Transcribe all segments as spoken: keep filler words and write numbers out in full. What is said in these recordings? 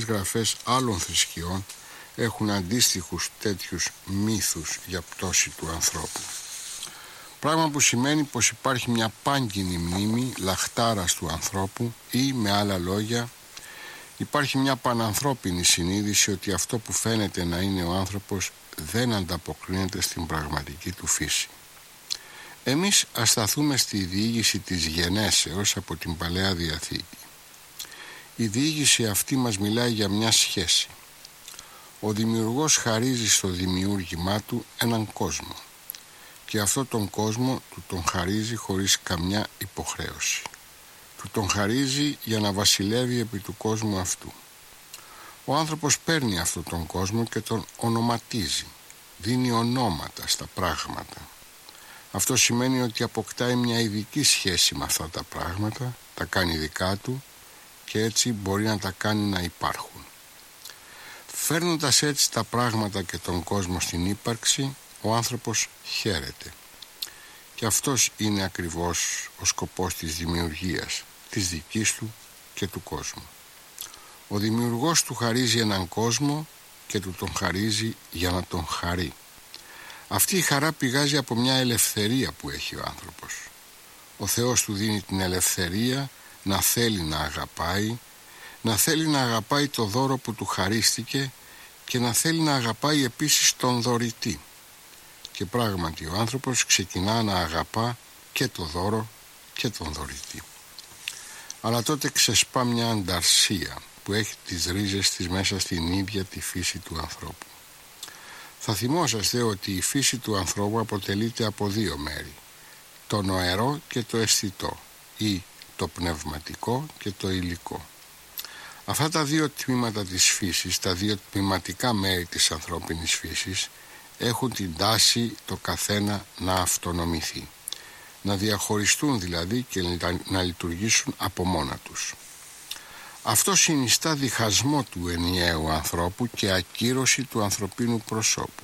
γραφές άλλων θρησκειών έχουν αντίστοιχους τέτοιους μύθους για πτώση του ανθρώπου. Πράγμα που σημαίνει πως υπάρχει μια πάγκινη μνήμη λαχτάρας του ανθρώπου ή, με άλλα λόγια, υπάρχει μια πανανθρώπινη συνείδηση ότι αυτό που φαίνεται να είναι ο άνθρωπος δεν ανταποκρίνεται στην πραγματική του φύση. Εμείς ας σταθούμε στη διήγηση της γενέσεως από την Παλαιά Διαθήκη. Η διήγηση αυτή μας μιλάει για μια σχέση. Ο δημιουργός χαρίζει στο δημιούργημά του έναν κόσμο και αυτό τον κόσμο του τον χαρίζει χωρίς καμιά υποχρέωση. Του τον χαρίζει για να βασιλεύει επί του κόσμου αυτού. Ο άνθρωπος παίρνει αυτόν τον κόσμο και τον ονοματίζει, δίνει ονόματα στα πράγματα. Αυτό σημαίνει ότι αποκτάει μια ειδική σχέση με αυτά τα πράγματα, τα κάνει δικά του και έτσι μπορεί να τα κάνει να υπάρχουν. Φέρνοντας έτσι τα πράγματα και τον κόσμο στην ύπαρξη, ο άνθρωπος χαίρεται. Και αυτός είναι ακριβώς ο σκοπός της δημιουργίας, της δικής του και του κόσμου. Ο δημιουργός του χαρίζει έναν κόσμο και του τον χαρίζει για να τον χαρεί. Αυτή η χαρά πηγάζει από μια ελευθερία που έχει ο άνθρωπος. Ο Θεός του δίνει την ελευθερία να θέλει να αγαπάει, να θέλει να αγαπάει το δώρο που του χαρίστηκε και να θέλει να αγαπάει επίσης τον δωρητή. Και πράγματι ο άνθρωπος ξεκινά να αγαπά και το δώρο και τον δωρητή. Αλλά τότε ξεσπά μια ανταρσία που έχει τις ρίζες της μέσα στην ίδια τη φύση του ανθρώπου. Θα θυμόσαστε ότι η φύση του ανθρώπου αποτελείται από δύο μέρη, το νοερό και το αισθητό ή το πνευματικό και το υλικό. Αυτά τα δύο τμήματα της φύσης, τα δύο τμηματικά μέρη της ανθρώπινης φύσης, έχουν την τάση το καθένα να αυτονομηθεί, να διαχωριστούν δηλαδή και να λειτουργήσουν από μόνα τους. Αυτό συνιστά διχασμό του ενιαίου ανθρώπου και ακύρωση του ανθρωπίνου προσώπου.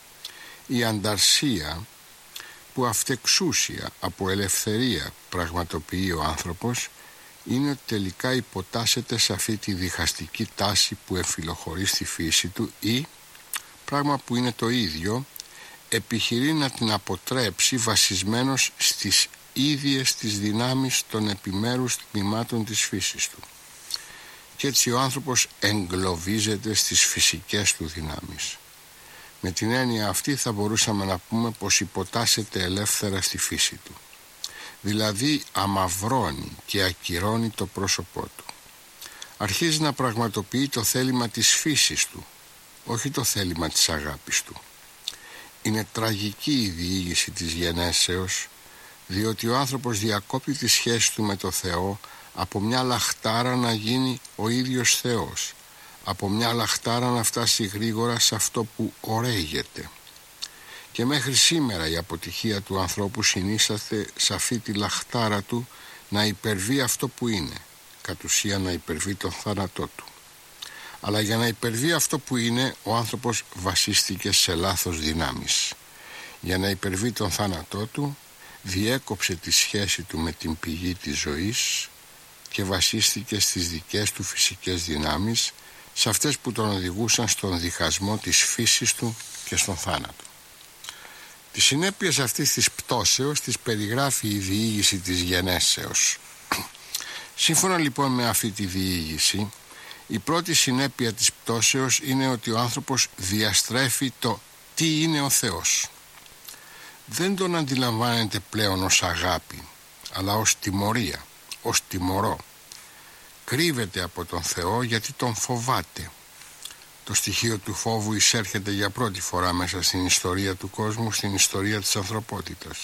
Η ανταρσία που αυτεξούσια από ελευθερία πραγματοποιεί ο άνθρωπος είναι ότι τελικά υποτάσσεται σε αυτή τη διχαστική τάση που εμφυλοχωρεί στη φύση του ή, πράγμα που είναι το ίδιο, επιχειρεί να την αποτρέψει βασισμένος στις ίδιες τις δυνάμεις των επιμέρους τμήματων της φύσης του. Και έτσι ο άνθρωπος εγκλωβίζεται στις φυσικές του δυνάμεις. Με την έννοια αυτή θα μπορούσαμε να πούμε πως υποτάσσεται ελεύθερα στη φύση του. Δηλαδή αμαυρώνει και ακυρώνει το πρόσωπό του. Αρχίζει να πραγματοποιεί το θέλημα της φύσης του, όχι το θέλημα της αγάπης του. Είναι τραγική η διήγηση της γενέσεως, διότι ο άνθρωπος διακόπτει τη σχέση του με το Θεό από μια λαχτάρα να γίνει ο ίδιος Θεός, από μια λαχτάρα να φτάσει γρήγορα σε αυτό που ωραίγεται. Και μέχρι σήμερα η αποτυχία του ανθρώπου συνίσταται σε αυτή τη λαχτάρα του να υπερβεί αυτό που είναι, κατ' ουσία να υπερβεί τον θάνατό του. Αλλά για να υπερβεί αυτό που είναι, ο άνθρωπος βασίστηκε σε λάθος δυνάμεις. Για να υπερβεί τον θάνατό του, διέκοψε τη σχέση του με την πηγή της ζωής και βασίστηκε στις δικές του φυσικές δυνάμεις, σε αυτές που τον οδηγούσαν στον διχασμό της φύσης του και στον θάνατο. Τις συνέπειες αυτής της πτώσεως τις περιγράφει η διήγηση της γενέσεως. Σύμφωνα λοιπόν με αυτή τη διήγηση, η πρώτη συνέπεια της πτώσεως είναι ότι ο άνθρωπος διαστρέφει το τι είναι ο Θεός. Δεν τον αντιλαμβάνεται πλέον ως αγάπη, αλλά ως τιμωρία, ως τιμωρό. Κρύβεται από τον Θεό γιατί τον φοβάται. Το στοιχείο του φόβου εισέρχεται για πρώτη φορά μέσα στην ιστορία του κόσμου, στην ιστορία της ανθρωπότητας.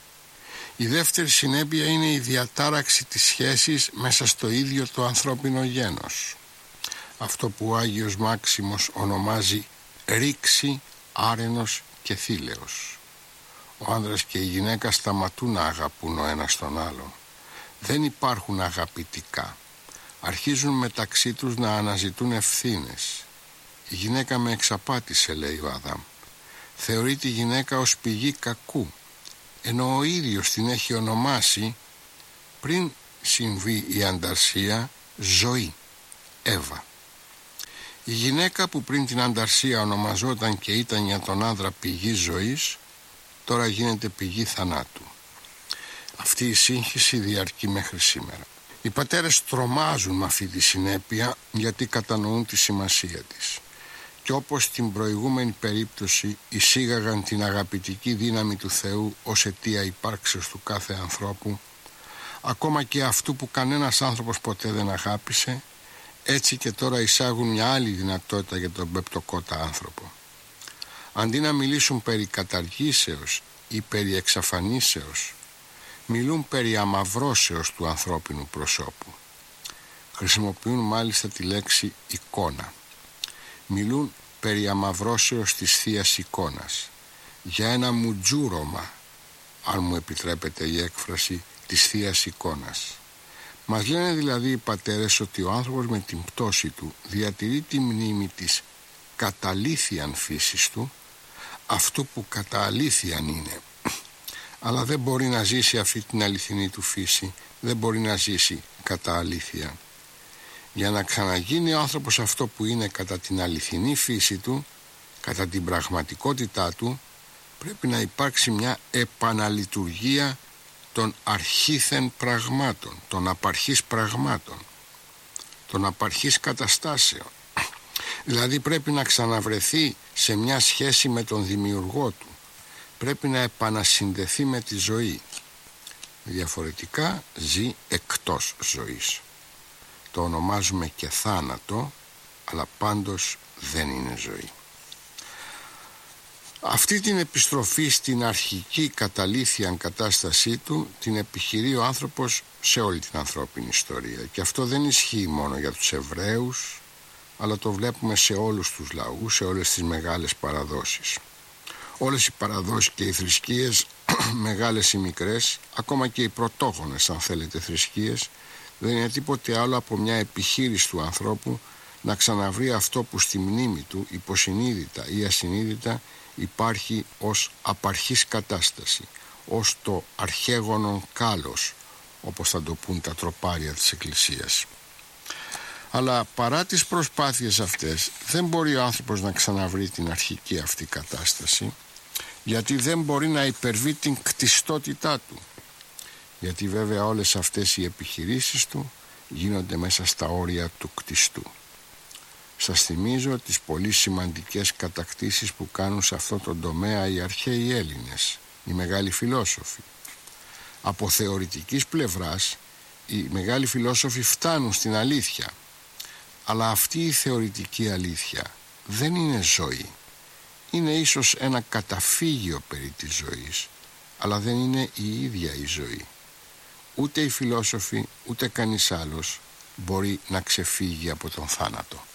Η δεύτερη συνέπεια είναι η διατάραξη της σχέσης μέσα στο ίδιο το ανθρώπινο γένος. Αυτό που ο Άγιος Μάξιμος ονομάζει ρήξη, άρενος και θήλεος. Ο άνδρας και η γυναίκα σταματούν να αγαπούν ο ένας τον άλλον. Δεν υπάρχουν αγαπητικά. Αρχίζουν μεταξύ τους να αναζητούν ευθύνες. «Η γυναίκα με εξαπάτησε», λέει ο Αδάμ. Θεωρεί τη γυναίκα ως πηγή κακού, ενώ ο ίδιος την έχει ονομάσει, πριν συμβεί η ανταρσία, ζωή, Εύα. Η γυναίκα που πριν την ανταρσία ονομαζόταν και ήταν για τον άντρα πηγή ζωής, τώρα γίνεται πηγή θανάτου. Αυτή η σύγχυση διαρκεί μέχρι σήμερα. Οι πατέρες τρομάζουν με αυτή τη συνέπεια γιατί κατανοούν τη σημασία της. Και όπως στην προηγούμενη περίπτωση εισήγαγαν την αγαπητική δύναμη του Θεού ως αιτία υπάρξεως του κάθε ανθρώπου, ακόμα και αυτού που κανένας άνθρωπος ποτέ δεν αγάπησε, έτσι και τώρα εισάγουν μια άλλη δυνατότητα για τον πεπτοκότα άνθρωπο. Αντί να μιλήσουν περί καταργήσεως ή περί εξαφανίσεως, μιλούν περί αμαυρώσεως του ανθρώπινου προσώπου. Χρησιμοποιούν μάλιστα τη λέξη εικόνα. Μιλούν περί αμαυρώσεως της Θείας εικόνας, για ένα μουτζούρωμα, αν μου επιτρέπετε η έκφραση, της Θείας εικόνας. Μας λένε δηλαδή οι πατέρες ότι ο άνθρωπος με την πτώση του διατηρεί τη μνήμη της καταλήθιαν φύσης του, αυτού που κατά αλήθιαν είναι, αλλά δεν μπορεί να ζήσει αυτή την αληθινή του φύση, δεν μπορεί να ζήσει κατά αλήθεια. Για να ξαναγίνει ο άνθρωπος αυτό που είναι κατά την αληθινή φύση του, κατά την πραγματικότητά του, πρέπει να υπάρξει μια επαναλειτουργία των αρχήθεν πραγμάτων, των απαρχής πραγμάτων, των απαρχής καταστάσεων. Δηλαδή πρέπει να ξαναβρεθεί σε μια σχέση με τον δημιουργό του. Πρέπει να επανασυνδεθεί με τη ζωή. Διαφορετικά ζει εκτός ζωής. Το ονομάζουμε και θάνατο, αλλά πάντως δεν είναι ζωή. Αυτή την επιστροφή στην αρχική καταλήθιαν κατάστασή του την επιχειρεί ο άνθρωπος σε όλη την ανθρώπινη ιστορία. Και αυτό δεν ισχύει μόνο για τους Εβραίους, αλλά το βλέπουμε σε όλους τους λαούς, σε όλες τις μεγάλες παραδόσεις. Όλες οι παραδόσεις και οι θρησκείες, μεγάλες ή μικρές, ακόμα και οι πρωτόγονες αν θέλετε θρησκείες, δεν είναι τίποτε άλλο από μια επιχείρηση του ανθρώπου να ξαναβρει αυτό που στη μνήμη του, υποσυνείδητα ή ασυνείδητα, υπάρχει ως απαρχής κατάσταση, ως το αρχαίγωνον κάλος, όπως θα το πούν τα τροπάρια της Εκκλησίας. Αλλά παρά τις προσπάθειες αυτές δεν μπορεί ο άνθρωπος να ξαναβρει την αρχική αυτή κατάσταση, γιατί δεν μπορεί να υπερβεί την κτιστότητά του, γιατί βέβαια όλες αυτές οι επιχειρήσεις του γίνονται μέσα στα όρια του κτιστού. Σας θυμίζω τις πολύ σημαντικές κατακτήσεις που κάνουν σε αυτό το τομέα οι αρχαίοι Έλληνες, οι μεγάλοι φιλόσοφοι. Από θεωρητικής πλευράς οι μεγάλοι φιλόσοφοι φτάνουν στην αλήθεια, αλλά αυτή η θεωρητική αλήθεια δεν είναι ζωή. Είναι ίσως ένα καταφύγιο περί της ζωής, αλλά δεν είναι η ίδια η ζωή. Ούτε οι φιλόσοφοι, ούτε κανείς άλλος μπορεί να ξεφύγει από τον θάνατο.